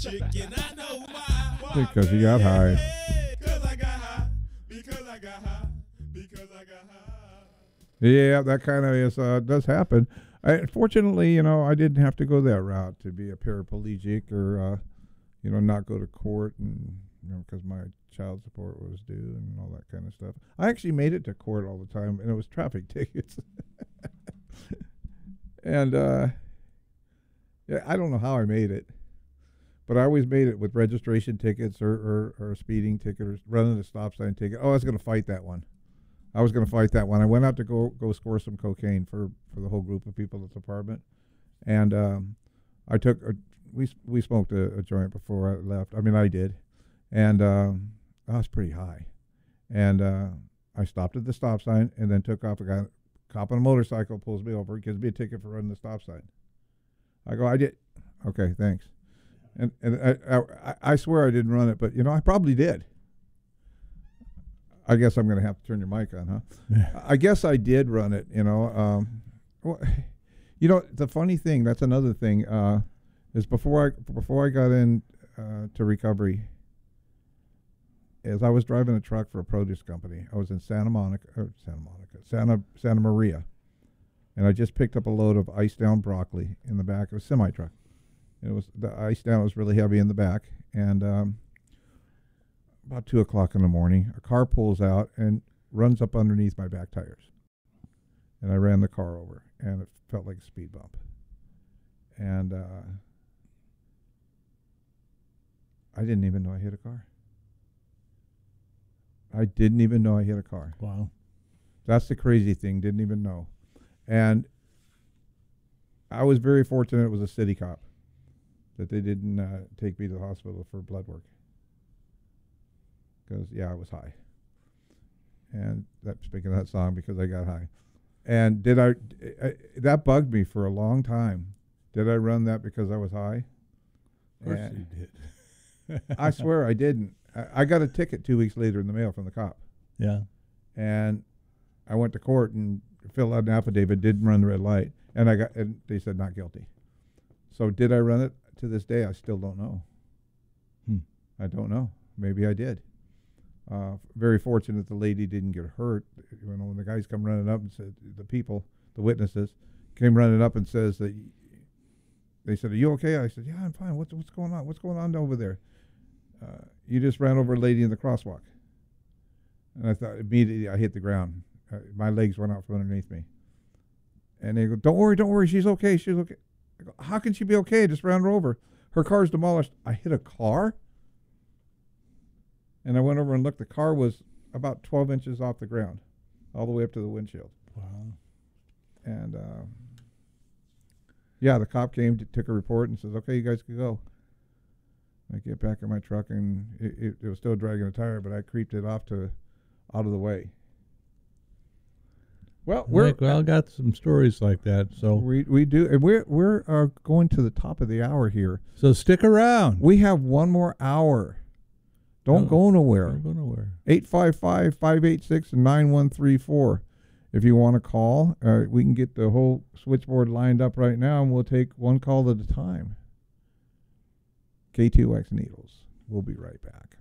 chicken. I know why. Because you got high. Because I got high. Because I got high. Because I got high. Yeah, that kind of is does happen. Fortunately, I didn't have to go that route to be a paraplegic or, not go to court and because my child support was due and all that kind of stuff. I actually made it to court all the time, and it was traffic tickets. And yeah, I don't know how I made it, but I always made it with registration tickets or a speeding ticket or running a stop sign ticket. Oh, I was going to fight that one. I I went out to go score some cocaine for the whole group of people at the apartment, and I took we smoked a joint before I left. I mean, I did, and I was pretty high, and I stopped at the stop sign and then took off. A cop on a motorcycle pulls me over, gives me a ticket for running the stop sign. I go, I did. Okay, thanks. And I swear I didn't run it, but I probably did. I guess I'm going to have to turn your mic on, huh? Yeah. I guess I did run it, Well, the funny thing, that's another thing, is before I got in to recovery, is I was driving a truck for a produce company. I was in Santa Maria, and I just picked up a load of ice down broccoli in the back of a semi truck. The ice down was really heavy in the back, and about 2 o'clock in the morning, a car pulls out and runs up underneath my back tires. And I ran the car over, and it felt like a speed bump. And I didn't even know I hit a car. I didn't even know I hit a car. Wow. That's the crazy thing, didn't even know. And I was very fortunate it was a city cop, that they didn't take me to the hospital for blood work. Because, I was high. And speaking of that song, because I got high. And that bugged me for a long time. Did I run that because I was high? Of course you did. I swear I didn't. I got a ticket 2 weeks later in the mail from the cop. Yeah. And I went to court and filled out an affidavit, didn't run the red light, and they said not guilty. So did I run it? To this day, I still don't know. I don't know. Maybe I did. Very fortunate the lady didn't get hurt. When the guys come running up and said, the witnesses, came running up and says that, they said, "Are you okay?" I said, "Yeah, I'm fine. What's going on? What's going on over there?" You just ran over a lady in the crosswalk. And I thought immediately I hit the ground. My legs went out from underneath me. And they go, don't worry, she's okay, she's okay. I go, how can she be okay? I just ran her over. Her car's demolished. I hit a car? And I went over and looked. The car was about 12 inches off the ground, all the way up to the windshield. Wow. And, the cop came, took a report, and says, okay, you guys can go. I get back in my truck, and it was still dragging a tire, but I creeped it out of the way. Well, we all got some stories like that, so we do, and we're going to the top of the hour here. So stick around. We have one more hour. Don't go nowhere. Don't go nowhere. 855-586-9134. If you want to call, we can get the whole switchboard lined up right now, and we'll take one call at a time. K2X Needles. We'll be right back.